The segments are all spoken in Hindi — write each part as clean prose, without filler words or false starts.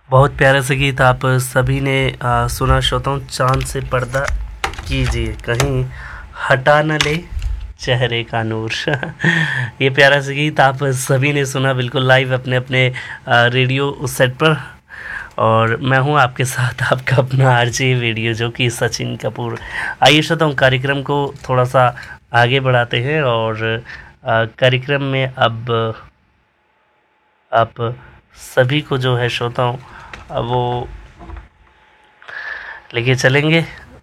बहुत प्यारा सा गीत आप सभी ने सुना श्रोताओं। चांद से पर्दा कीजिए, कहीं हटा न ले चेहरे का नूर। ये प्यारा सा गीत आप सभी ने सुना बिल्कुल लाइव अपने अपने रेडियो सेट पर। और मैं हूं आपके साथ आपका अपना आरजे रेडियो जो कि सचिन कपूर। आइए श्रोताओं, कार्यक्रम को थोड़ा सा आगे बढ़ाते हैं और कार्यक्रम में अब आप सभी को जो है श्रोताओं वो लेके चलेंगे।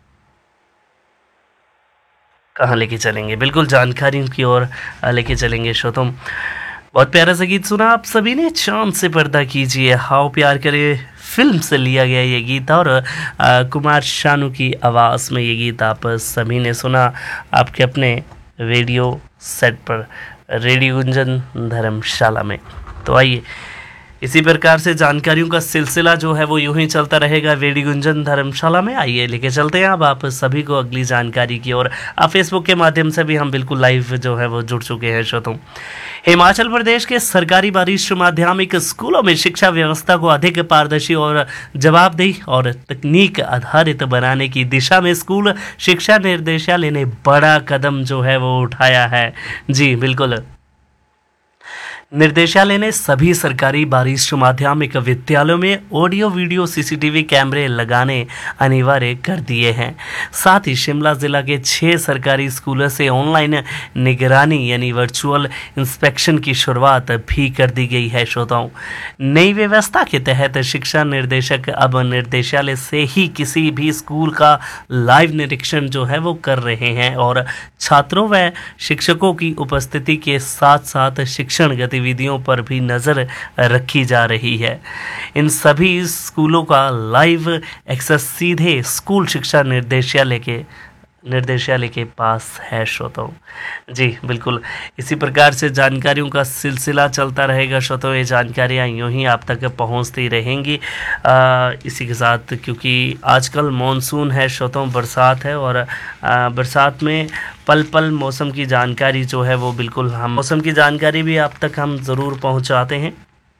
कहाँ लेके चलेंगे? बिल्कुल जानकारियों की ओर लेके चलेंगे श्रोताओं। बहुत प्यारा सा गीत सुना आप सभी ने, चांद से पर्दा कीजिए हाओ प्यार करे फिल्म से लिया गया ये गीत और कुमार शानू की आवाज़ में ये गीत आप सभी ने सुना आपके अपने रेडियो सेट पर, रेडियो गुंजन धर्मशाला में। तो आइए इसी प्रकार से जानकारियों का सिलसिला जो है वो यूं ही चलता रहेगा रेडियो गुंजन धर्मशाला में। आइए लेके चलते हैं अब आप सभी को अगली जानकारी की ओर। आप फेसबुक के माध्यम से भी हम बिल्कुल लाइव जो है वो जुड़ चुके हैं श्रोताओं। हिमाचल प्रदेश के सरकारी वरिष्ठ माध्यमिक स्कूलों में शिक्षा व्यवस्था को अधिक पारदर्शी और जवाबदेही और तकनीक आधारित बनाने की दिशा में स्कूल शिक्षा निर्देशालय ने बड़ा कदम जो है वो उठाया है। जी बिल्कुल, निर्देशालय ने सभी सरकारी वरिष्ठ माध्यमिक विद्यालयों में ऑडियो वीडियो सीसीटीवी कैमरे लगाने अनिवार्य कर दिए हैं। साथ ही शिमला जिला के 6 सरकारी स्कूलों से ऑनलाइन निगरानी यानी वर्चुअल इंस्पेक्शन की शुरुआत भी कर दी गई है श्रोताओं। नई व्यवस्था के तहत शिक्षा निर्देशक अब निर्देशालय से ही किसी भी स्कूल का लाइव निरीक्षण जो है वो कर रहे हैं और छात्रों व शिक्षकों की उपस्थिति के साथ साथ शिक्षण गतिविधियों पर भी नज़र रखी जा रही है। इन सभी स्कूलों का लाइव एक्सेस सीधे स्कूल शिक्षा निर्देशालय के पास है श्रोताओं। जी बिल्कुल, इसी प्रकार से जानकारियों का सिलसिला चलता रहेगा श्रोताओं। ये जानकारियाँ यूँ ही आप तक पहुँचती रहेंगी इसी के साथ, क्योंकि आजकल मॉनसून है श्रोताओं, बरसात है और बरसात में पल पल मौसम की जानकारी जो है वो बिल्कुल हम मौसम की जानकारी भी आप तक हम ज़रूर पहुँचाते हैं।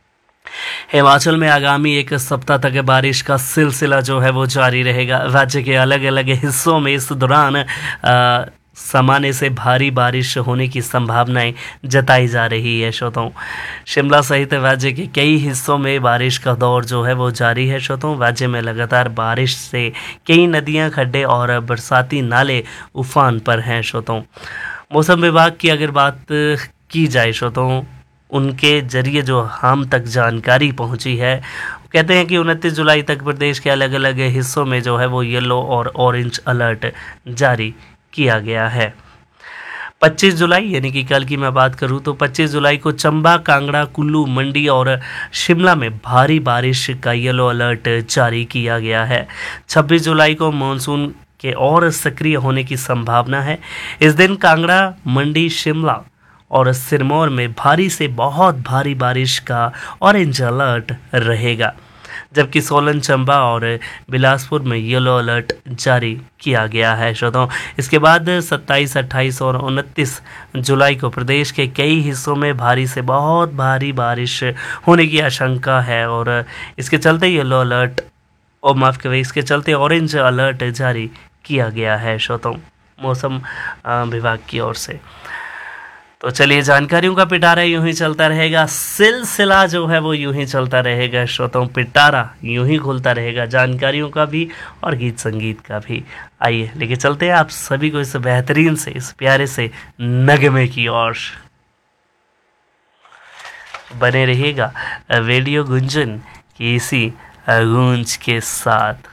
हिमाचल में आगामी एक सप्ताह तक बारिश का सिलसिला जो है वो जारी रहेगा। राज्य के अलग अलग हिस्सों में इस दौरान सामान्य से भारी बारिश होने की संभावनाएं जताई जा रही है श्रोताओं। शिमला सहित राज्य के कई हिस्सों में बारिश का दौर जो है वो जारी है श्रोताओं। राज्य में लगातार बारिश से कई नदियां, खड्डे और बरसाती नाले उफान पर हैं श्रोताओं। मौसम विभाग की अगर बात की जाए श्रोताओं, उनके जरिए जो हम तक जानकारी पहुंची है, कहते हैं कि 29 जुलाई तक प्रदेश के अलग अलग हिस्सों में जो है वो येलो और ऑरेंज अलर्ट जारी किया गया है। 25 जुलाई यानी कि कल की मैं बात करूं तो 25 जुलाई को चंबा, कांगड़ा, कुल्लू, मंडी और शिमला में भारी बारिश का येलो अलर्ट जारी किया गया है। 26 जुलाई को मानसून के और सक्रिय होने की संभावना है। इस दिन कांगड़ा, मंडी, शिमला और सिरमौर में भारी से बहुत भारी बारिश का ऑरेंज अलर्ट रहेगा, जबकि सोलन, चंबा और बिलासपुर में येलो अलर्ट जारी किया गया है श्रोताओं। इसके बाद 27, 28 और 29 जुलाई को प्रदेश के कई हिस्सों में भारी से बहुत भारी बारिश होने की आशंका है और इसके चलते येलो अलर्ट और माफ़ करें इसके चलते ऑरेंज अलर्ट जारी किया गया है श्रोताओं मौसम विभाग की ओर से। तो चलिए, जानकारियों का पिटारा यूं ही चलता रहेगा, सिलसिला जो है वो यूं ही चलता रहेगा श्रोताओं, पिटारा यूं ही खुलता रहेगा, जानकारियों का भी और गीत संगीत का भी। आइए लेके चलते हैं आप सभी को इस बेहतरीन से, इस प्यारे से नगमे की ओर। बने रहिएगा रेडियो गुंजन की इसी गूंज के साथ।